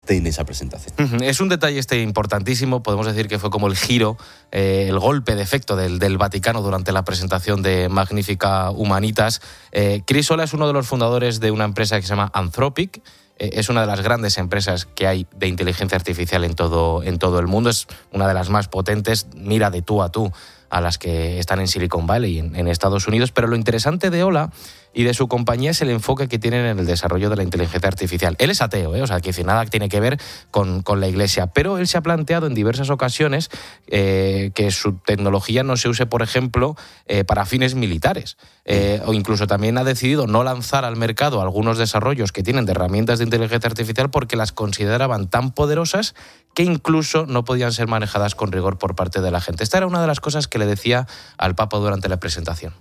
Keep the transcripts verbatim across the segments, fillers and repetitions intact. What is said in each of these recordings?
en esa presentación. Es un detalle este importantísimo, podemos decir que fue como el giro, eh, el golpe de efecto del, del Vaticano durante la presentación de Magnifica Humanitas. Eh, Chris Olah es uno de los fundadores de una empresa que se llama Anthropic. Eh, es una de las grandes empresas que hay de inteligencia artificial en todo, en todo el mundo. Es una de las más potentes, mira de tú a tú a las que están en Silicon Valley, en, en Estados Unidos. Pero lo interesante de Olah y de su compañía es el enfoque que tienen en el desarrollo de la inteligencia artificial. Él es ateo, ¿eh? O sea, que si nada tiene que ver con, con la Iglesia, pero él se ha planteado en diversas ocasiones eh, que su tecnología no se use, por ejemplo, eh, para fines militares, eh, o incluso también ha decidido no lanzar al mercado algunos desarrollos que tienen de herramientas de inteligencia artificial porque las consideraban tan poderosas que incluso no podían ser manejadas con rigor por parte de la gente. Esta era una de las cosas que le decía al Papa durante la presentación.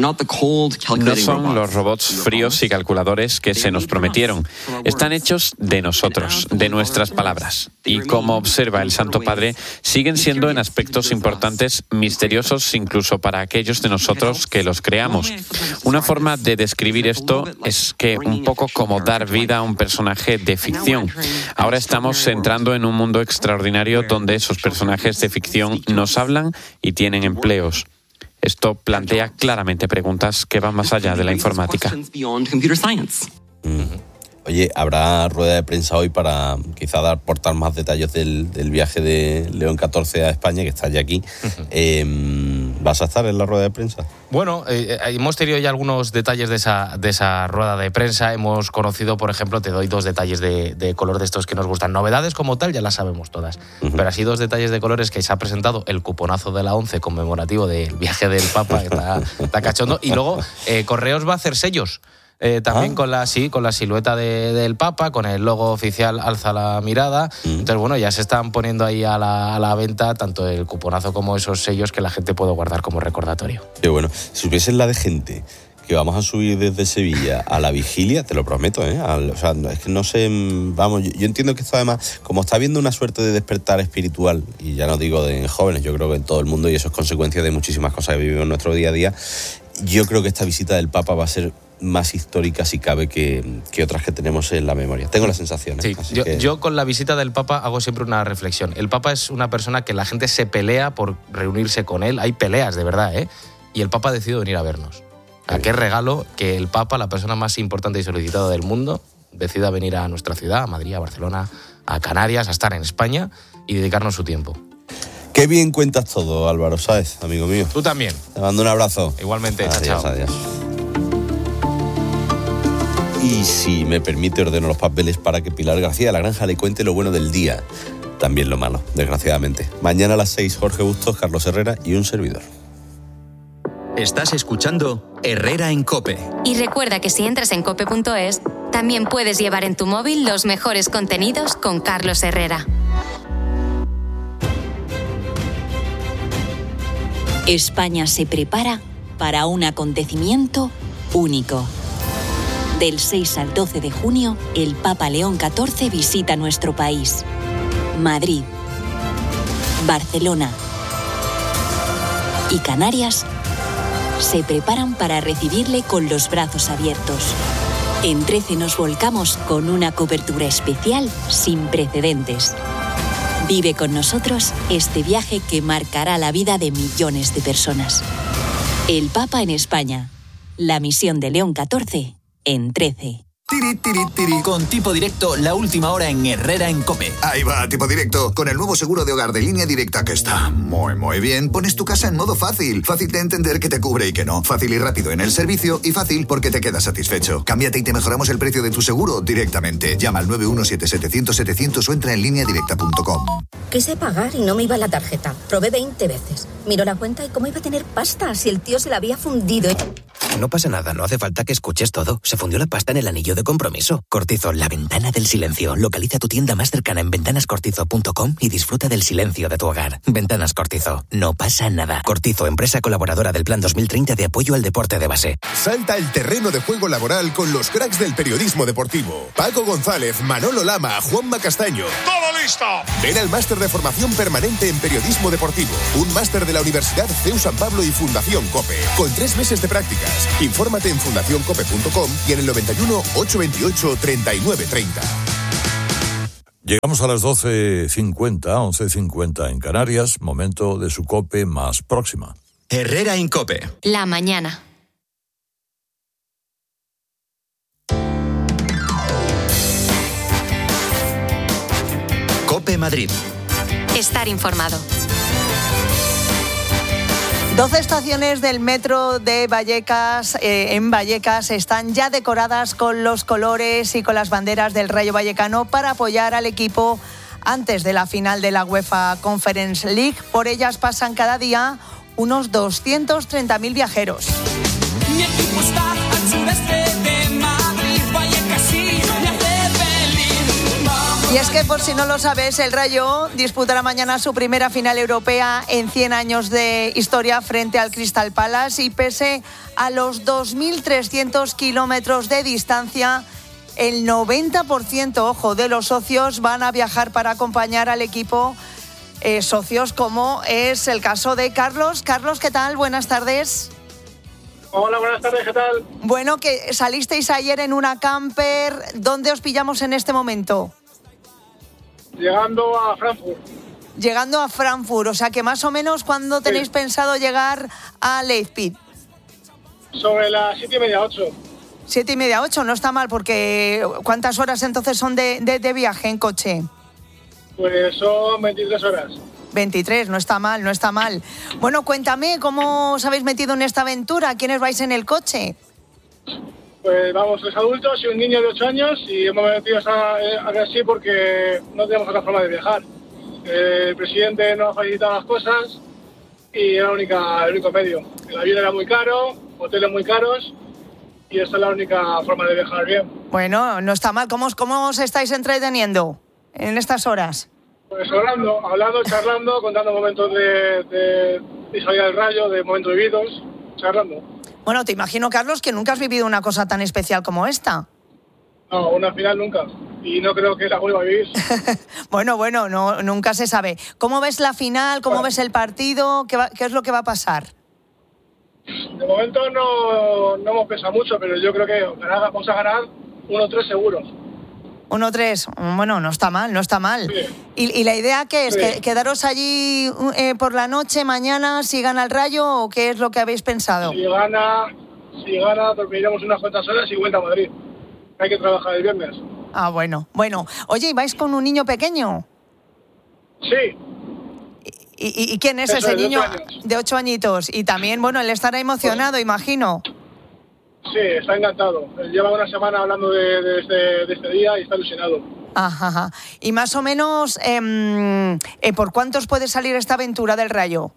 No son los robots fríos y calculadores que se nos prometieron. Están hechos de nosotros, de nuestras palabras. Y como observa el Santo Padre, siguen siendo en aspectos importantes misteriosos incluso para aquellos de nosotros que los creamos. Una forma de describir esto es que un poco como dar vida a un personaje de ficción. Ahora estamos entrando en un mundo extraordinario donde esos personajes de ficción nos hablan y tienen empleos. Esto plantea claramente preguntas que van más allá de la informática. Mm. Oye, ¿habrá rueda de prensa hoy para quizá dar, aportar más detalles del, del viaje de León catorce a España, que está ya aquí? Uh-huh. Eh, ¿Vas a estar en la rueda de prensa? Bueno, eh, hemos tenido ya algunos detalles de esa, de esa rueda de prensa. Hemos conocido, por ejemplo, te doy dos detalles de, de color de estos que nos gustan. Novedades como tal ya las sabemos todas, uh-huh. pero así dos detalles de colores que se ha presentado el cuponazo de la ONCE conmemorativo del viaje del Papa, que está, está cachondo, y luego eh, Correos va a hacer sellos. Eh, también ah. con la sí, con la silueta de, del Papa, con el logo oficial Alza la Mirada. Mm. Entonces, bueno, ya se están poniendo ahí a la, a la venta tanto el cuponazo como esos sellos que la gente puede guardar como recordatorio. Qué bueno. Si supiesen la de gente que vamos a subir desde Sevilla a la vigilia, te lo prometo, ¿eh? Al, o sea, es que no sé, vamos, yo, yo entiendo que esto además, como está habiendo una suerte de despertar espiritual, y ya no digo de jóvenes, yo creo que en todo el mundo, y eso es consecuencia de muchísimas cosas que vivimos en nuestro día a día, yo creo que esta visita del Papa va a ser más histórica, si cabe, que, que otras que tenemos en la memoria. Tengo la sensación. ¿eh? Sí, yo, que... yo con la visita del Papa hago siempre una reflexión. El Papa es una persona que la gente se pelea por reunirse con él. Hay peleas, de verdad, ¿eh? Y el Papa ha decidido venir a vernos. ¿A qué regalo que el Papa, la persona más importante y solicitada del mundo, decida venir a nuestra ciudad, a Madrid, a Barcelona, a Canarias, a estar en España y dedicarnos su tiempo? Qué bien cuentas todo, Álvaro Sáez, amigo mío. Tú también. Te mando un abrazo. Igualmente, adiós, chao, chao. Adiós. Y si me permite, ordeno los papeles para que Pilar García de la Granja le cuente lo bueno del día. También lo malo, desgraciadamente. Mañana a las seis, Jorge Bustos, Carlos Herrera y un servidor. Estás escuchando Herrera en COPE. Y recuerda que si entras en cope punto es, también puedes llevar en tu móvil los mejores contenidos con Carlos Herrera. España se prepara para un acontecimiento único. Del seis al doce de junio, el Papa León catorce visita nuestro país. Madrid, Barcelona y Canarias se preparan para recibirle con los brazos abiertos. En trece nos volcamos con una cobertura especial sin precedentes. Vive con nosotros este viaje que marcará la vida de millones de personas. El Papa en España. La misión de León catorce en trece. Tiri, tiri, tiri. Con Tipo Directo, la última hora en Herrera en COPE. Ahí va, Tipo Directo. Con el nuevo seguro de hogar de Línea Directa, que está muy, muy bien, pones tu casa en modo fácil. Fácil de entender que te cubre y que no. Fácil y rápido en el servicio y fácil porque te quedas satisfecho. Cámbiate y te mejoramos el precio de tu seguro directamente. Llama al nueve uno siete setecientos setecientos o entra en línea directa punto com. Quise pagar y no me iba la tarjeta. Probé veinte veces. Miró la cuenta y cómo iba a tener pasta si el tío se la había fundido. No pasa nada, no hace falta que escuches todo. Se fundió la pasta en el anillo de compromiso. Cortizo, la ventana del silencio. Localiza tu tienda más cercana en ventanas cortizo punto com y disfruta del silencio de tu hogar. Ventanas Cortizo, no pasa nada. Cortizo, empresa colaboradora del Plan dos mil treinta de apoyo al deporte de base. Salta el terreno de juego laboral con los cracks del periodismo deportivo. Paco González, Manolo Lama, Juanma Castaño. ¡Todo listo! Ven al máster de formación permanente en periodismo deportivo. Un máster de la Universidad C E U San Pablo y Fundación COPE. Con tres meses de prácticas. Infórmate en fundación cope punto com y en el noventa y uno, ochocientos veintiocho, treinta y nueve treinta. Llegamos a las doce cincuenta, once cincuenta en Canarias, momento de su COPE más próxima. Herrera Incope. La mañana. COPE Madrid. Estar informado. doce estaciones del metro de Vallecas, eh, en Vallecas, están ya decoradas con los colores y con las banderas del Rayo Vallecano para apoyar al equipo antes de la final de la UEFA Conference League. Por ellas pasan cada día unos doscientos treinta mil viajeros. Mi equipo está al sureste de Madrid, Vallecas sí me hace feliz. Vamos. Y es que, por si no lo sabes, el Rayo disputará mañana su primera final europea en cien años de historia frente al Crystal Palace, y pese a los dos mil trescientos kilómetros de distancia, el noventa por ciento, ojo, de los socios van a viajar para acompañar al equipo. Eh, socios como es el caso de Carlos. Carlos, ¿qué tal? Buenas tardes. Hola, buenas tardes, ¿qué tal? Bueno, que salisteis ayer en una camper. ¿Dónde os pillamos en este momento? Llegando a Frankfurt. Llegando a Frankfurt, o sea que más o menos, ¿cuándo tenéis sí. pensado llegar a Leipzig? Sobre las siete y media, ocho. Siete y media, ocho, no está mal, porque ¿cuántas horas entonces son de, de, de viaje en coche? Pues son veintitrés horas. veintitrés, no está mal, no está mal. Bueno, cuéntame, ¿cómo os habéis metido en esta aventura? ¿Quiénes vais en el coche? Pues vamos, tres adultos y un niño de ocho años, y hemos metido así porque no tenemos otra forma de viajar. El presidente nos ha facilitado las cosas y era la única, el único medio. El avión era muy caro, hoteles muy caros, y esta es la única forma de viajar bien. Bueno, no está mal. ¿Cómo, cómo os estáis entreteniendo en estas horas? Pues hablando, hablando, charlando, contando momentos de, de, de salida del Rayo, de momentos vividos, charlando. Bueno, te imagino, Carlos, que nunca has vivido una cosa tan especial como esta. No, una final nunca. Y no creo que la vuelva a vivir. bueno, bueno, no, nunca se sabe. ¿Cómo ves la final? ¿Cómo bueno. ves el partido? ¿Qué, va, ¿Qué es lo que va a pasar? De momento no, no hemos pensado mucho, pero yo creo que ganar, vamos a ganar uno tres seguros. uno tres, bueno, no está mal, no está mal. Sí. ¿Y, ¿Y la idea qué es? Sí. ¿Que, ¿Quedaros allí eh, por la noche, mañana, si gana el Rayo, o qué es lo que habéis pensado? Si gana, si gana, dormiremos unas cuantas horas y vuelta a Madrid. Hay que trabajar el viernes. Ah, bueno, bueno. Oye, ¿y vais con un niño pequeño? Sí. ¿Y, y, y quién es Eso ese es, de niño? ocho años. De ocho añitos. Y también, bueno, él estará emocionado, pues, imagino. Sí, está encantado. Él lleva una semana hablando de, de, este, de este día y está ilusionado. Ajá, ajá. Y más o menos, eh, eh, ¿por cuántos puede salir esta aventura del Rayo?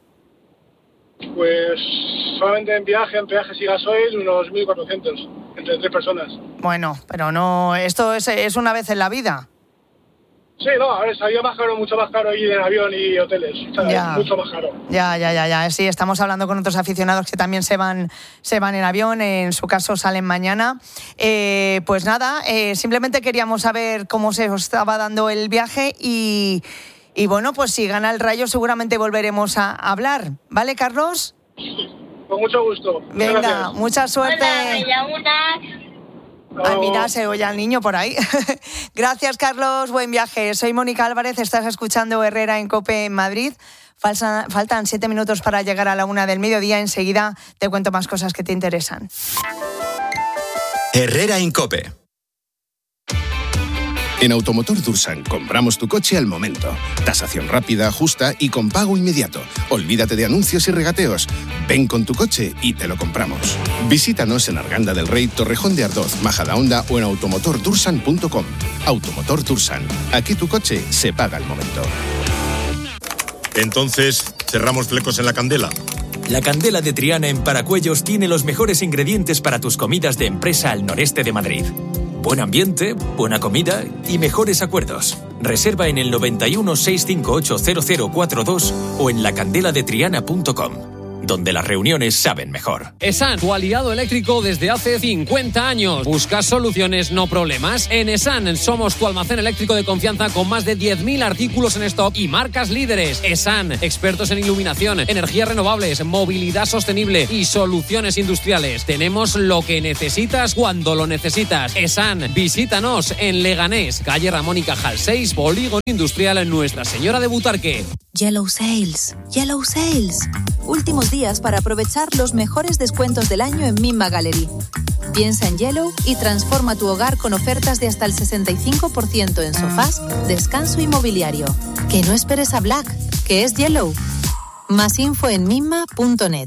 Pues solamente en viaje, en peajes y gasoil, unos mil cuatrocientos, entre tres personas. Bueno, pero no, esto es, es una vez en la vida. Sí, no, a ver, salía más caro, mucho más caro ir en avión y hoteles, ¿sabes? Ya. Mucho más caro. Ya, ya, ya, ya, sí, estamos hablando con otros aficionados que también se van, se van en avión, en su caso salen mañana. Eh, pues nada, eh, simplemente queríamos saber cómo se os estaba dando el viaje y, y bueno, pues si gana el Rayo seguramente volveremos a hablar, ¿vale, Carlos? Con mucho gusto. Venga, gracias. Mucha suerte. Hola, me llamo Nax. Ay, mira, se oye al niño por ahí. Gracias, Carlos. Buen viaje. Soy Mónica Álvarez. Estás escuchando Herrera en COPE en Madrid. Falsa, faltan siete minutos para llegar a la una del mediodía. Enseguida te cuento más cosas que te interesan. Herrera en COPE. En Automotor Dursan compramos tu coche al momento. Tasación rápida, justa y con pago inmediato. Olvídate de anuncios y regateos. Ven con tu coche y te lo compramos. Visítanos en Arganda del Rey, Torrejón de Ardoz, Majadahonda o en automotor dursan punto com. Automotor Dursan. Aquí tu coche se paga al momento. Entonces, ¿cerramos flecos en la Candela? La Candela de Triana en Paracuellos tiene los mejores ingredientes para tus comidas de empresa al noreste de Madrid. Buen ambiente, buena comida y mejores acuerdos. Reserva en el noventa y uno, seiscientos cincuenta y ocho, cero cero cuarenta y dos o en la candela de triana punto com. donde las reuniones saben mejor. Esan, tu aliado eléctrico desde hace cincuenta años. Buscas soluciones, no problemas. En Esan somos tu almacén eléctrico de confianza con más de diez mil artículos en stock y marcas líderes. Esan, expertos en iluminación, energías renovables, movilidad sostenible y soluciones industriales. Tenemos lo que necesitas cuando lo necesitas. Esan, visítanos en Leganés, calle Ramón y Cajal seis, Polígono Industrial en Nuestra Señora de Butarque. Yellow Sales, Yellow Sales. Últimos días para aprovechar los mejores descuentos del año en Minma Gallery. Piensa en Yellow y transforma tu hogar con ofertas de hasta el sesenta y cinco por ciento en sofás, descanso y mobiliario. Que no esperes a Black, que es Yellow. Más info en minma punto net.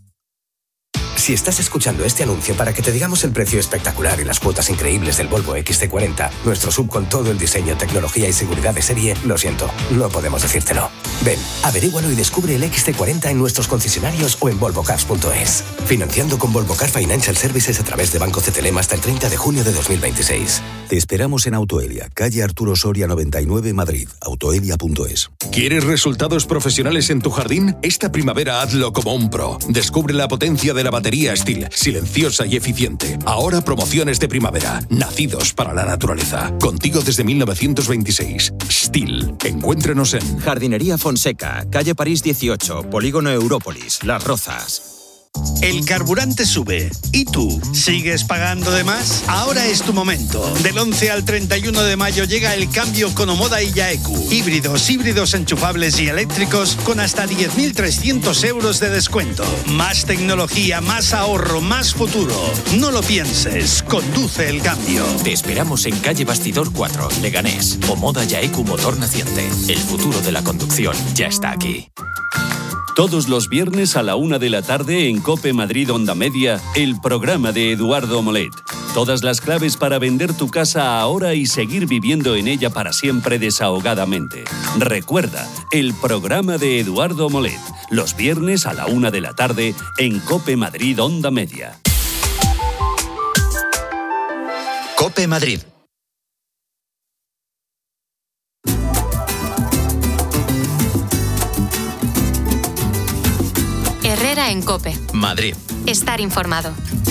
Si estás escuchando este anuncio para que te digamos el precio espectacular y las cuotas increíbles del Volvo equis ce cuarenta, nuestro sub con todo el diseño, tecnología y seguridad de serie, lo siento, no podemos decírtelo. Ven, averígualo y descubre el equis ce cuarenta en nuestros concesionarios o en volvo cars punto es. Financiando con Volvo Car Financial Services a través de Banco C T L M hasta el treinta de junio de dos mil veintiséis. Te esperamos en Autoelia, calle Arturo Soria noventa y nueve, Madrid. autoelia punto es. ¿Quieres resultados profesionales en tu jardín? Esta primavera hazlo como un pro. Descubre la potencia de la batería Stihl, silenciosa y eficiente. Ahora promociones de primavera, nacidos para la naturaleza. Contigo desde mil novecientos veintiséis. Stihl. Encuéntrenos en Jardinería Fonseca, calle París dieciocho, Polígono Európolis, Las Rozas. El carburante sube. ¿Y tú? ¿Sigues pagando de más? Ahora es tu momento. Del once al treinta y uno de mayo llega el cambio con Omoda y Yaeku. Híbridos, híbridos enchufables y eléctricos con hasta diez mil trescientos euros de descuento. Más tecnología, más ahorro, más futuro. No lo pienses. Conduce el cambio. Te esperamos en calle Bastidor cuatro, Leganés. Omoda Yaeku Motor Naciente. El futuro de la conducción ya está aquí. Todos los viernes a la una de la tarde en COPE Madrid Onda Media, el programa de Eduardo Molet. Todas las claves para vender tu casa ahora y seguir viviendo en ella para siempre desahogadamente. Recuerda, el programa de Eduardo Molet. Los viernes a la una de la tarde en COPE Madrid Onda Media. COPE Madrid. Herrera en COPE. Madrid. Estar informado.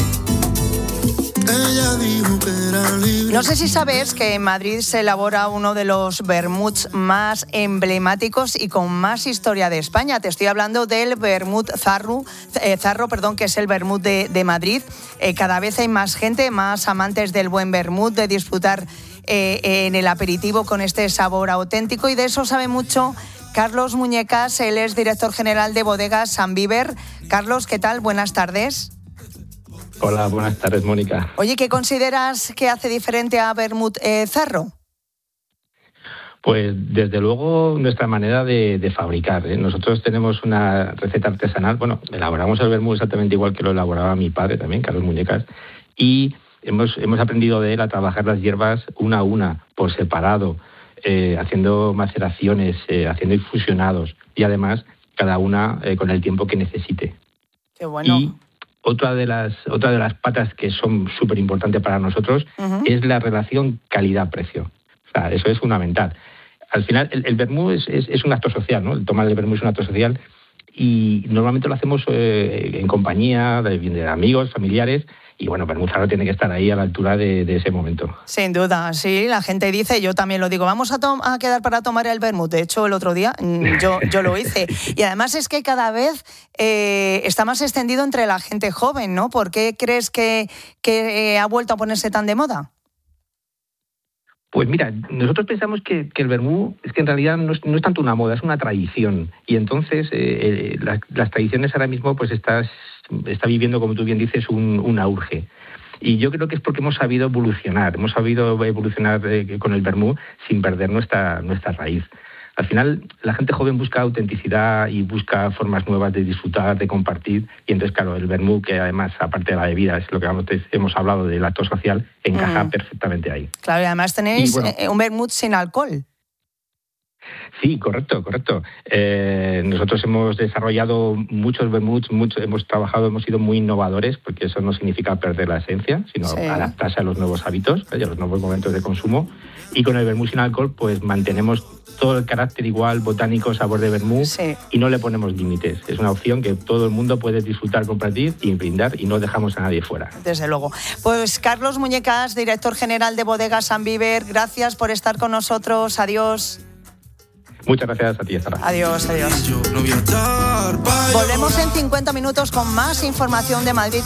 No sé si sabes que en Madrid se elabora uno de los vermuts más emblemáticos y con más historia de España. Te estoy hablando del vermut Zarro, eh, Zarro perdón, que es el vermut de, de Madrid. Eh, cada vez hay más gente, más amantes del buen vermut, de disfrutar eh, en el aperitivo con este sabor auténtico, y de eso sabe mucho Carlos Muñecas. Él es director general de Bodegas San Víber. Carlos, ¿qué tal? Buenas tardes. Hola, buenas tardes, Mónica. Oye, ¿qué consideras que hace diferente a vermut eh, Zarro? Pues desde luego nuestra manera de, de fabricar, ¿eh? Nosotros tenemos una receta artesanal. Bueno, elaboramos el vermut exactamente igual que lo elaboraba mi padre también, Carlos Muñecas, y hemos, hemos aprendido de él a trabajar las hierbas una a una, por separado, eh, haciendo maceraciones, eh, haciendo infusionados, y además cada una eh, con el tiempo que necesite. Qué bueno. Y otra de las otra de las patas que son súper importantes para nosotros uh-huh. es la relación calidad-precio. O sea, eso es fundamental. Al final, el, el vermut es, es, es un acto social, ¿no? El tomar el vermut es un acto social, y normalmente lo hacemos eh, en compañía de, de amigos, familiares, y bueno, vermut Zarro tiene que estar ahí a la altura de, de ese momento. Sin duda, sí, la gente dice, yo también lo digo, vamos a, to- a quedar para tomar el vermut. De hecho, el otro día yo, yo lo hice. Y además es que cada vez eh, está más extendido entre la gente joven, ¿no? ¿Por qué crees que, que eh, ha vuelto a ponerse tan de moda? Pues mira, nosotros pensamos que, que el vermut es que en realidad no es, no es tanto una moda, es una tradición. Y entonces eh, las, las tradiciones ahora mismo pues estás, está viviendo, como tú bien dices, un, un auge. Y yo creo que es porque hemos sabido evolucionar, hemos sabido evolucionar eh, con el vermut sin perder nuestra, nuestra raíz. Al final, la gente joven busca autenticidad y busca formas nuevas de disfrutar, de compartir. Y entonces, claro, el vermut, que además, aparte de la bebida, es lo que hemos hablado del acto social, encaja mm. perfectamente ahí. Claro, y además tenéis y, bueno, un vermut sin alcohol. Sí, correcto, correcto. Eh, nosotros hemos desarrollado muchos vermuts, mucho, hemos trabajado, hemos sido muy innovadores, porque eso no significa perder la esencia, sino sí. adaptarse a los nuevos hábitos, ¿eh? a los nuevos momentos de consumo. Y con el vermut sin alcohol, pues mantenemos todo el carácter igual, botánico, sabor de vermut, sí. y no le ponemos límites. Es una opción que todo el mundo puede disfrutar, compartir y brindar, y no dejamos a nadie fuera. Desde luego. Pues Carlos Muñecas, director general de Bodegas San Viver, gracias por estar con nosotros. Adiós. Muchas gracias a ti, Sara. Adiós, adiós. Volvemos en cincuenta minutos con más información de Madrid.